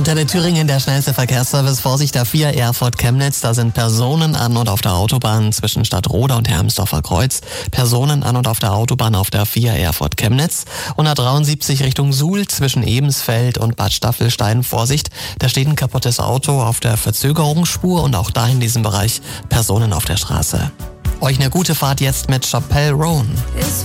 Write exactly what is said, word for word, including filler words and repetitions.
Antenne Thüringen, der schnellste Verkehrsservice. Vorsicht, der vier Erfurt-Chemnitz. Da sind Personen an und auf der Autobahn zwischen Stadtroda und Hermsdorfer Kreuz. Personen an und auf der Autobahn auf der vier Erfurt-Chemnitz. Und A dreiundsiebzig Richtung Suhl zwischen Ebensfeld und Bad Staffelstein. Vorsicht, da steht ein kaputtes Auto auf der Verzögerungsspur und auch da in diesem Bereich Personen auf der Straße. Euch eine gute Fahrt jetzt mit Chappelle Roan.